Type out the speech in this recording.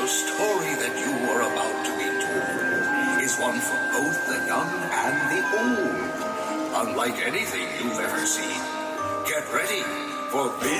story that you are about to be told is one for both the young and the old. Unlike anything you've ever seen. Get ready for this.